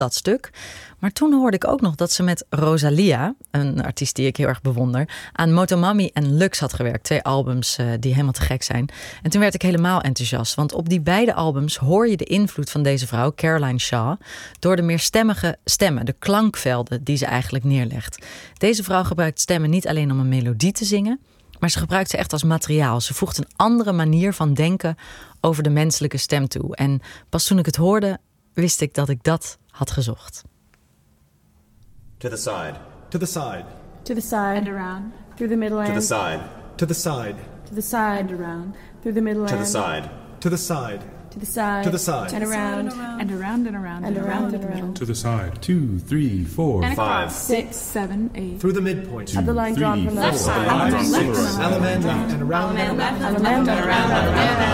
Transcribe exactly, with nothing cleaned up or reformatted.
dat stuk. Maar toen hoorde ik ook nog dat ze met Rosalia, een artiest die ik heel erg bewonder, aan Motomami en Lux had gewerkt. Twee albums uh, die helemaal te gek zijn. En toen werd ik helemaal enthousiast. Want op die beide albums hoor je de invloed van deze vrouw, Caroline Shaw, door de meer stemmige stemmen, de klankvelden die ze eigenlijk neerlegt. Deze vrouw gebruikt stemmen niet alleen om een melodie te zingen, maar ze gebruikt ze echt als materiaal. Ze voegt een andere manier van denken over de menselijke stem toe. En pas toen ik het hoorde, wist ik dat ik dat had gezocht. To the side. To the side. To the side. And around. Through the middle To and. the side. To the side. To the side. And around. Through the middle To and. the side. To the side. To the side. To the side. And around. And around and around And around and the middle. around. To the side. Two, three, four, And Five. across. Six, seven, eight. Through the midpoint. Of the line drawn from the Three, left four, side. five, Left six, and around. Element left and around. Element around.